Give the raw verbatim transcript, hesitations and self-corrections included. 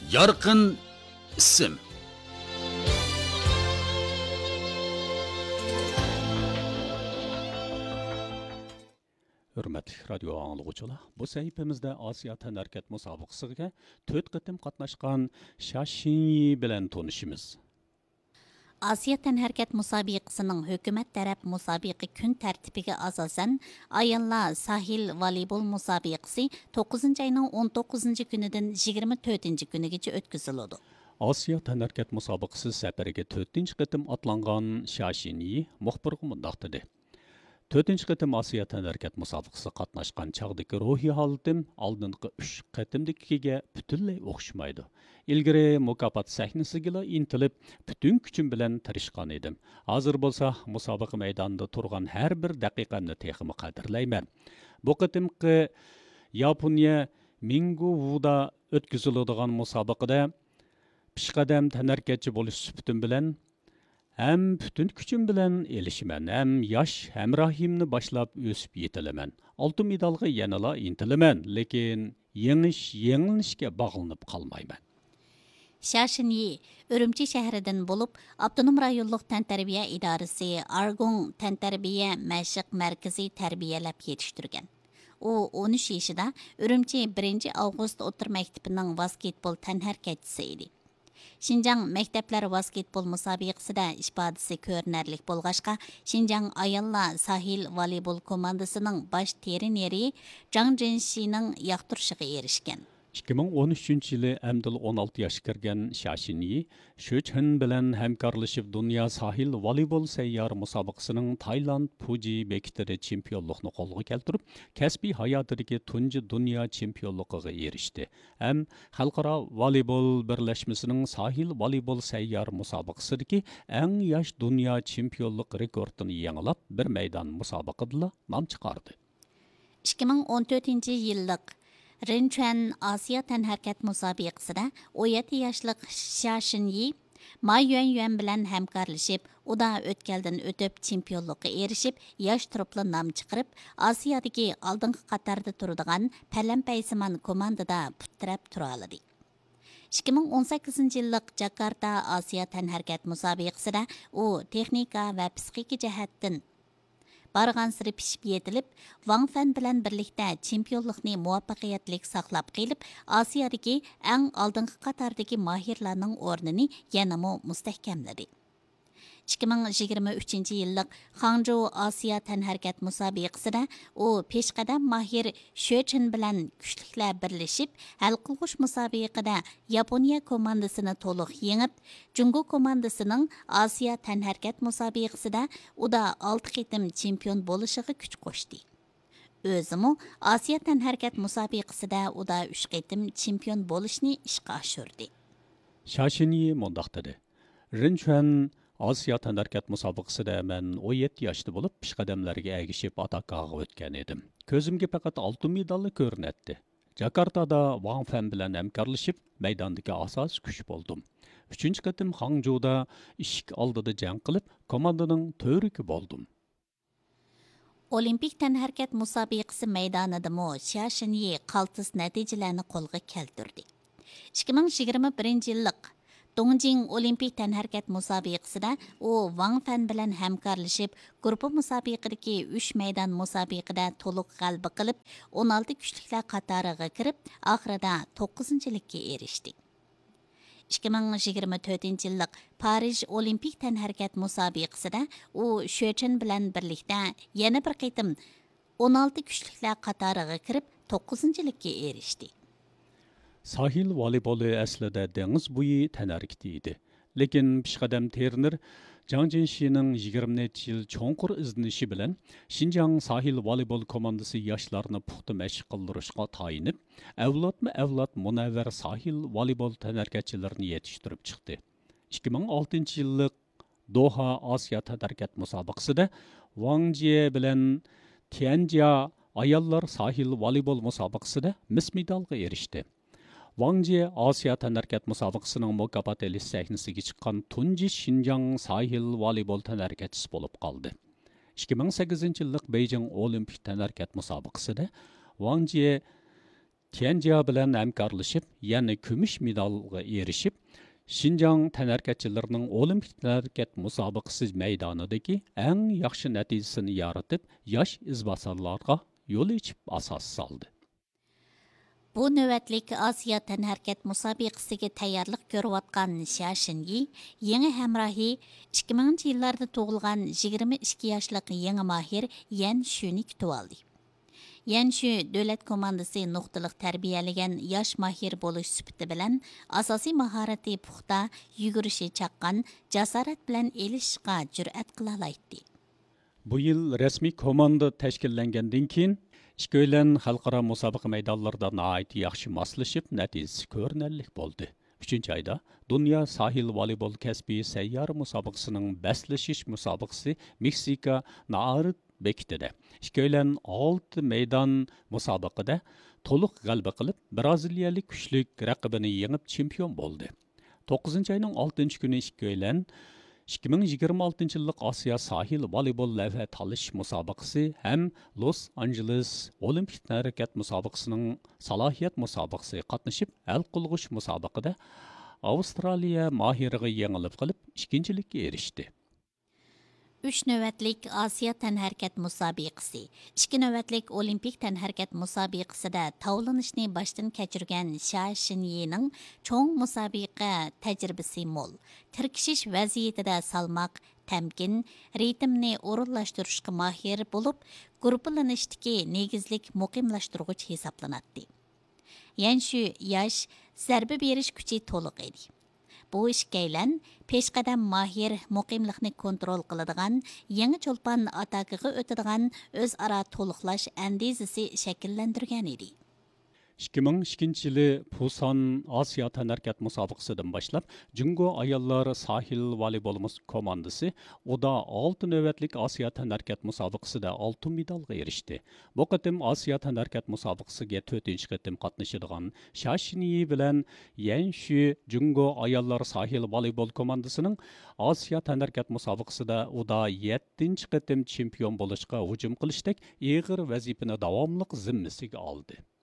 Yarqin ism. Hürmetli radyo anlıqçılar, bu sahifemizde Asiya Tənərkət müsabiqəsiga to'rt qitim qatnaşqan Shashinyi bilan tanışımız. Asiya Tənərkət müsabiqəsinin hökumət tərəf müsabiqə gün tərtibiga asasən ayollar sahil voleybol müsabiqəsi to'qqizinchi ayning o'n to'qqizinchi kunidan yigirma to'rtinchi kunigacha o'tkaziladi. Asiya Tənərkət müsabiqəsi səfəriga to'rtinchi qitim atlanğan Shashinyi muxbirga mundaq dedi. to'rtinchi qitim Asiya Tənərkət müsabiqəsiga qatnaşqan çağdakı ruhiy holatim oldingi uch qitimdagiga butunlay o'xshamaydi. Ilgari mukofot sahnasiga intilib, butun kuchim bilan tirishgan edim. Hozir bo'lsa, musobaqa maydonida turgan har bir daqiqamni texmi qadrlayman. Bu qitimqi Yaponiya Minguvuda o'tkaziladigan musobaqada pishqadam tənərkətchi bo'lish supatim bilan hem bütün küçüm bilen elişimen, hem yaş hemrahimni başlap ösüp yetilemen. Altı medalga yanala intilemen, lekin yeniş yenilişke bağlanıp kalmayman. Shashinyi Ürümçi şəhərindən olub, Abdunum rayonluq təntarbiya idarəsi Argun təntarbiya məşq mərkəzi tərbiyələb yetişdirgan. O o'n uch yaşında Ürümçi birinchi avgust o'tir maktabining basketbol tənhərkətçisi idi. Şinjan məktəblər basketbol müsabiqəsində ifadəsi ko'rinarlik bo'lg'ashqa, Şinjan ayollar sahil voleybol komandasining bosh treneri Zhang Zhenshining yoqtirishiga erishgan. ikki ming o'n uchinchi yili amdil o'n olti yoshga kirgan Shashinyi Shochen bilan hamkorlashib Dunyo sahil voleybol sayyor musobaqasining Tailand Fuji bekitida chempionlikni qo'lga keltirib, kasbiy hayotidagi tunji dunyo chempionligiga erishdi. Ham xalqaro voleybol birlashmasining sahil voleybol sayyor musobaqasidagi eng yosh dunyo chempionlik rekordini yangilab, bir maydon musobaqada nom chiqardi. ikki ming o'n to'rtinchi yillik Rinchuan Asiya Tənərkət müsabiqəsində o'n yetti yoshlik Shashinyi Ma Yuan Yuan bilan hamkorlashib, u da o'tkaldan o'tib chempionlikka erishib, yosh turupli nom chiqarib, Osiyodagi oldingi qatorda turadigan palampaysimon komandada putrab tura oldi. ikki ming o'n sakkizinchi yillik Jakarta Asiya Tənərkət müsabiqəsində u texnika va psixika jihatdan barğan siri pishib yetilib, Wang Fan bilan birlikda chempionlikni muvaffaqiyatli saqlab qilib, Osiyodagi eng oldingi qatordagi mahirlarning o'rnini yanamo mustahkamladi. ikki ming yigirma uchinchi yillik Hangzhou Asiya Tənərkət müsabiqəsində u peshqadam mahir Shochen bilan kuchliklar birlashib, hal qilg'uch musobaqada Yaponiya komandasini to'liq yengib, Jungo komandasining Asiya Tənərkət musobaqasida u da olti qitim chempion bo'lishiga kuch qo'shdi. O'zimi Asiya Tənərkət musobaqasida u da uch qitim chempion bo'lishni ishga oshirdi. Shashinyi mundaq dedi. Rinchuan Asiya Tənərkət müsabiqəsində mən o'n yetti yoshda bo'lib, pishqadamlarga agishib atakaga o'tgan edim. Ko'zimga faqat oltin medalli ko'rinatdi. Jakartada Wang Fan bilan hamkorlashib, maydondagi asos kuch bo'ldim. uchinchi qitim Hangzhouda ishik oldida jang qilib, komandaning to'riki bo'ldim. Olimpik tənhərkət müsabiqəsi maydonidami Shashinyi qaltis natijalarni qo'lga keltirdi. ikki ming yigirma birinchi yillik Dongjing Olimpik tənhərkət müsabiqəsində o Wang Fan bilan hamkorlashib, guruh musobiqadagi uch maydon musobiqada to'liq g'alaba qilib, o'n olti kuchliklar qatoriga kirib, oxirida to'qqizinchilikka erishdi. ikki ming yigirma to'rtinchi yillik Parij Olimpik tənhərkət musobiqəsində u Shochen bilan birlikda yana bir qitim o'n olti kuchliklar qatoriga kirib, to'qqizinchilikka erishdi. Sahil voleyboli aslida dengiz bo'yi tənərkəti idi. Lekin pishqadam trener Zhang Zhenshining yigirma necha yil cho'nqur izlanishi bilan Xinjiang sahil voleybol komandasi yoshlarni puxta mashq qildirishga tayinib, avlodma-avlod munavvar sahil voleybol tənərkətchilarini yetishtirib chiqdi. ikki ming oltinchi yillik Doha Osiyo Tənərkət musobaqasida Wang Jie bilan Tianjia ayollar sahil voleybol musobaqasida mis medalga erishdi. Wang Jie Asiya Tənərkət musobaqasining mukofot elish sahnasiga chiqqan tunji Xinjiang sahil voleybol tənərkətchisi bo'lib qoldi. ikki ming sakkizinchi yillik Beijing Olimpik tənərkət musobaqasida Wang Jie Tianjia bilan hamkorlashib, yana kumush medalga erishib, Şinjan tənərkətçilərinin Olimpik tənərkət müsabiqəsi meydanındakı ən yaxşı nəticəsini yaratıb, yaş izbasarlarga yol açıb asas saldı. Bu növbətlik Asiya tənərkət müsabiqəsiga tayyorlik ko'rayotgan Xia Xinyi, yangi hamrohi ikki minginchi yillarda tug'ilgan yigirma ikki yoshlik yangi mahir Yan Shuni kutib oldi. Yan Shu davlat komandasi nuqtaliq tarbiyalagan yosh mahir bo'lish sifati bilan asosiy mahorati puxta, yugurishi chaqqan, jasorat bilan elishga jur'at qila oladi. Bu yil rasmiy komanda tashkillangandan keyin ikko'lan xalqaro musobaqa maydonlarida nihoyat yaxshi moslashib, natijasi ko'rinarli bo'ldi. uchinchi ayda Dunyo sahil voleybol kasbiy sayyor musobaqasining baslashish musobaqasi Meksika Naarit bekitida. Ikko'lan olti maydon musobaqada to'liq g'alaba qilib, braziliyalik kuchlik raqibini yengib chempion bo'ldi. to'qqizinchi ayning oltinchi kuni ikko'lan ikki ming yigirma oltinchi yillik Osiyo sahil voleybol lavha talish musobaqasi ham Los Angeles Olimpik harakat musobaqasining salohiyat musobaqasi qatnashib, hal qilg'uch musobaqada Avstraliya mohiriga yengilib qilib, ikkinchilikka erishdi. uch navbatlik Osiyo tanharakat musobiqasi, ikki navbatlik Olimpik tanharakat musobiqasida tavlanishni boshdan kechirgan Xia Xinyining cho'ng musobiqa tajribasi mo'l. Tirkishish vaziyatida salmoq, tamkin, ritmni o'rinlashtirishga mahir bo'lib, guruhlanishdagi negizlik muqimlashtirg'ich hisoblanadi. Yan Shu yosh, zarba berish kuchi to'liq edi. Bu ikkilan peshqadam mahir muqimlikni kontrol qiladigan, yangi cho'lpon atakaga o'tadigan o'zaro to'liqlash andizasi shakllantirgan edi. ikki ming ikkinchi yili Pusan Osiyo tanharakat musobaqasidan boshlab Jungo ayollar sahil voleybol komandasi uda olti navbatlik Osiyo tanharakat musobaqasida oltin medalga erishdi. Bu qatim Osiyo tanharakat musobaqasiga to'rtinchi qatim qatnashadigan Xia Xinyi bilan Yan Shu Jungo ayollar sahil voleybol komandasining Osiyo tanharakat musobaqasida uda yettinchi qatim chempion bo'lishga hujum qilishdek ig'ir vazifani davomli zimmasiga oldi.